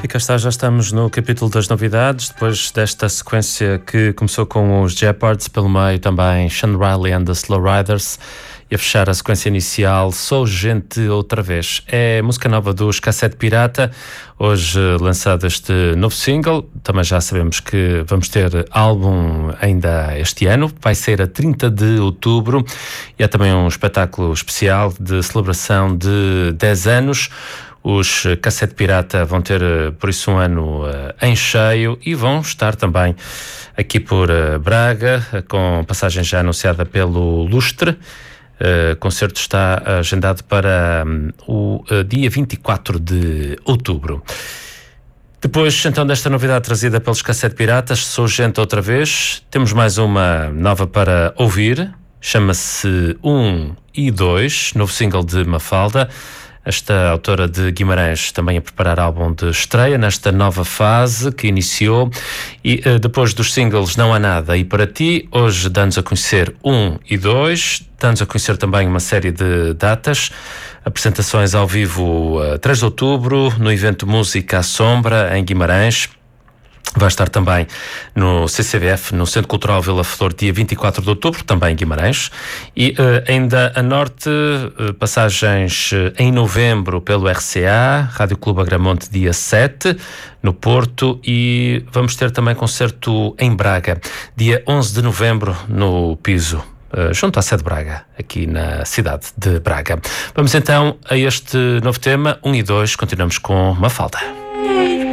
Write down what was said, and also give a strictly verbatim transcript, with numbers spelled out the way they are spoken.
E cá está, já estamos no capítulo das novidades, depois desta sequência que começou com os Jeopards, pelo meio também Sean Riley and the Slow Riders, e a fechar a sequência inicial Sou Gente Outra Vez. É música nova dos Cassete Pirata, hoje lançado este novo single. Também já sabemos que vamos ter álbum ainda este ano, vai ser a trinta de outubro, e há também um espetáculo especial de celebração de dez anos. Os Cassete Pirata vão ter, por isso, um ano uh, em cheio, e vão estar também aqui por uh, Braga, com passagem já anunciada pelo Lustre. Uh, o concerto está agendado para um, o uh, dia vinte e quatro de outubro. Depois, então, desta novidade trazida pelos Cassete Piratas, Sou Gente Outra Vez, temos mais uma nova para ouvir, chama-se um e dois, novo single de Mafalda. Esta autora de Guimarães também a preparar álbum de estreia nesta nova fase que iniciou, e uh, depois dos singles Não Há Nada e Para Ti, hoje dá-nos a conhecer um e dois, dá-nos a conhecer também uma série de datas, apresentações ao vivo uh, três de outubro, no evento Música à Sombra, em Guimarães. Vai estar também no C C B F, no Centro Cultural Vila Flor, dia vinte e quatro de outubro, também em Guimarães. E uh, ainda a norte, uh, passagens uh, em novembro pelo R C A, Rádio Clube Agramonte, dia sete, no Porto. E vamos ter também concerto em Braga, dia onze de novembro, no Piso, uh, junto à sede de Braga, aqui na cidade de Braga. Vamos então a este novo tema, um e dois, continuamos com Mafalda.